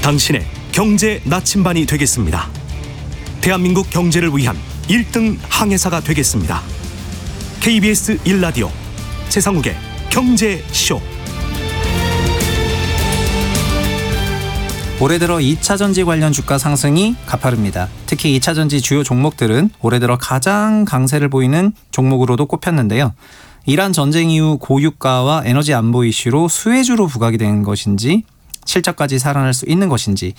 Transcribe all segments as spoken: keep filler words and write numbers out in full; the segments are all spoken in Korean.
당신의 경제 나침반이 되겠습니다. 대한민국 경제를 위한 일 등 항해사가 되겠습니다. 케이비에스 일 라디오 최상욱의 경제쇼. 올해 들어 이차전지 관련 주가 상승이 가파릅니다. 특히 이차전지 주요 종목들은 올해 들어 가장 강세를 보이는 종목으로도 꼽혔는데요. 이란 전쟁 이후 고유가와 에너지 안보 이슈로 수혜주로 부각이 된 것인지 실적까지 살아날 수 있는 것인지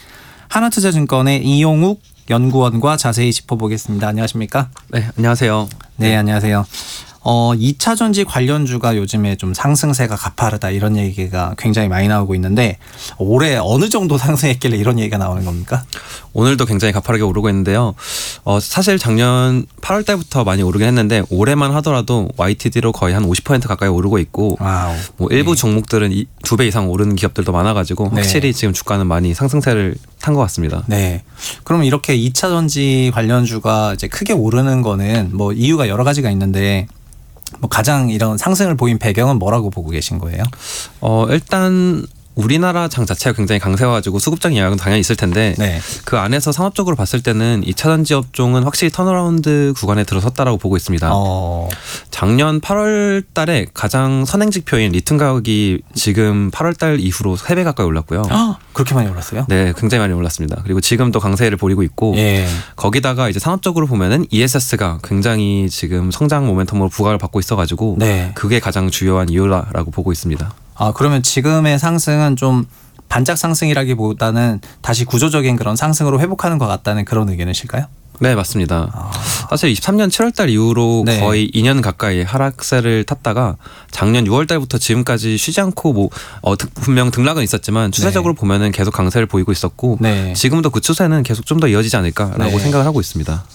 하나투자증권의 이용욱 연구원과 자세히 짚어보겠습니다. 안녕하십니까? 네, 안녕하세요. 네, 안녕하세요. 어, 이차전지 관련주가 요즘에 좀 상승세가 가파르다 이런 얘기가 굉장히 많이 나오고 있는데 올해 어느 정도 상승했길래 이런 얘기가 나오는 겁니까? 오늘도 굉장히 가파르게 오르고 있는데요. 어, 사실 작년 팔월 달부터 많이 오르긴 했는데 올해만 하더라도 와이티디로 거의 한 오십 퍼센트 가까이 오르고 있고 와우. 뭐 일부 네. 종목들은 두 배 이상 오르는 기업들도 많아가지고 확실히 네. 지금 주가는 많이 상승세를 탄 것 같습니다. 네. 그럼 이렇게 이차전지 관련주가 이제 크게 오르는 거는 뭐 이유가 여러 가지가 있는데 뭐 가장 이런 상승을 보인 배경은 뭐라고 보고 계신 거예요? 어, 일단 우리나라 장 자체가 굉장히 강세여가지고 수급적인 영향은 당연히 있을 텐데 네. 그 안에서 산업적으로 봤을 때는 이차전지 업종은 확실히 턴어라운드 구간에 들어섰다라고 보고 있습니다. 어. 작년 팔월 달에 가장 선행지표인 리튬 가격이 지금 팔월 달 이후로 세 배 가까이 올랐고요. 아, 그렇게 많이 올랐어요? 네, 굉장히 많이 올랐습니다. 그리고 지금도 강세를 보이고 있고 예. 거기다가 이제 산업적으로 보면은 이에스에스가 굉장히 지금 성장 모멘텀으로 부각을 받고 있어가지고 네. 그게 가장 주요한 이유라고 보고 있습니다. 아, 그러면 지금의 상승은 좀 반짝 상승이라기보다는 다시 구조적인 그런 상승으로 회복하는 것 같다는 그런 의견이실까요? 네, 맞습니다. 아. 사실 이십삼 년 칠월 달 이후로 네. 거의 이 년 가까이 하락세를 탔다가 작년 유월 달부터 지금까지 쉬지 않고 뭐 어, 분명 등락은 있었지만 추세적으로 네. 보면은 계속 강세를 보이고 있었고 네. 지금도 그 추세는 계속 좀 더 이어지지 않을까라고 네. 생각을 하고 있습니다.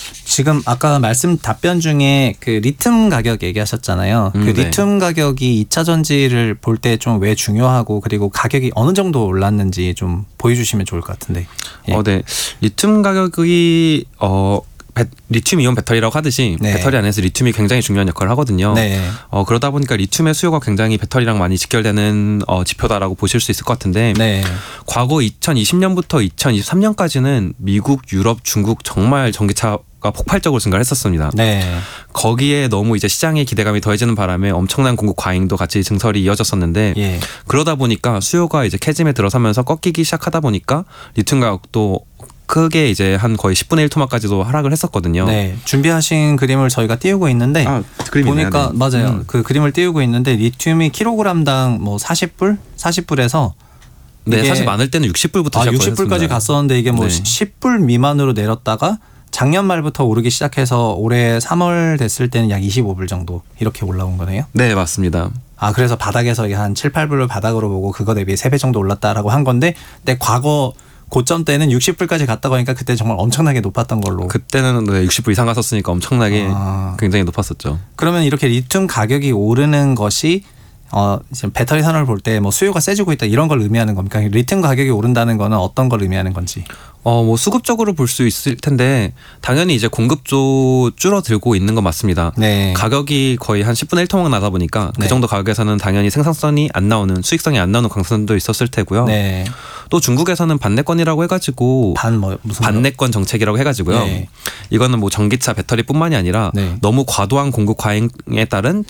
지금 아까 말씀 답변 중에 그 리튬 가격 얘기하셨잖아요. 음, 그 네. 리튬 가격이 이차전지를 볼 때 좀 왜 중요하고 그리고 가격이 어느 정도 올랐는지 좀 보여주시면 좋을 것 같은데. 예. 어, 네. 리튬 가격이 어. 배, 리튬 이온 배터리라고 하듯이 네. 배터리 안에서 리튬이 굉장히 중요한 역할을 하거든요. 네. 어, 그러다 보니까 리튬의 수요가 굉장히 배터리랑 많이 직결되는 어, 지표다라고 보실 수 있을 것 같은데 네. 과거 이천이십 년부터 이천이십삼 년까지는 미국, 유럽, 중국 정말 전기차 가 폭발적으로 증가를 했었습니다. 네. 거기에 너무 이제 시장의 기대감이 더해지는 바람에 엄청난 공급 과잉도 같이 증설이 이어졌었는데 예. 그러다 보니까 수요가 이제 캐짐에 들어서면서 꺾이기 시작하다 보니까 리튬 가격도 크게 이제 한 거의 십분의 일 토막까지도 하락을 했었거든요. 네, 준비하신 그림을 저희가 띄우고 있는데 아, 보니까 네. 맞아요. 음. 그 그림을 띄우고 있는데 리튬이 킬로그램당 뭐 사십 불, 사십 불에서 네, 사실 많을 때는 육십 불부터 아, 육십 불까지 갔었는데 이게 뭐 네. 십 불 미만으로 내렸다가 작년 말부터 오르기 시작해서 올해 삼월 됐을 때는 약 이십오 불 정도 이렇게 올라온 거네요. 네, 맞습니다. 아, 그래서 바닥에서 한 칠, 팔 불을 바닥으로 보고 그거 대비 세 배 정도 올랐다라고 한 건데 근데 과거 고점 때는 육십 불까지 갔다고 하니까 그때 정말 엄청나게 높았던 걸로. 그때는 육십 불 이상 갔었으니까 엄청나게 아. 굉장히 높았었죠. 그러면 이렇게 리튬 가격이 오르는 것이 어, 지금 배터리 산업을 볼 때 뭐 수요가 세지고 있다 이런 걸 의미하는 겁니까? 리튬 가격이 오른다는 거는 어떤 걸 의미하는 건지. 어, 뭐 수급적으로 볼 수 있을 텐데 당연히 이제 공급도 줄어들고 있는 건 맞습니다. 네. 가격이 거의 한 십분의 일 토막 나다 보니까 네. 그 정도 가격에서는 당연히 생산성이 안 나오는 수익성이 안 나오는 광선도 있었을 테고요. 네. 또 중국에서는 반내권이라고 해가지고 반 뭐 무슨 반내권 정책이라고 해가지고요. 네. 이거는 뭐 전기차 배터리뿐만이 아니라 네. 너무 과도한 공급 과잉에 따른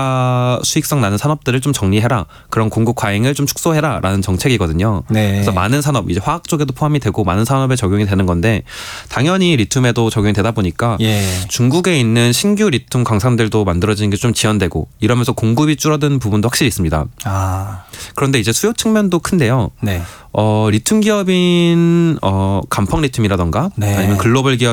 저가 수익성 나는 산업들을 좀 정리해라. 그런 공급 과잉을 좀 축소해라라는 정책이거든요. 네. 그래서 많은 산업 이제 화학 쪽에도 포함이 되고 많은 산업 산업에 적용이 되는 건데 당연히 리튬에도 적용이 되다 보니까 예. 중국에 있는 신규 리튬 광산들도 만들어지는 게 좀 지연되고 이러면서 공급이 줄어든 부분도 확실히 있습니다. 아. 그런데 이제 수요 측면도 큰데요. 네. 어, 리튬 기업인 어, 감펑 리튬이라던가 네. 아니면 글로벌 기업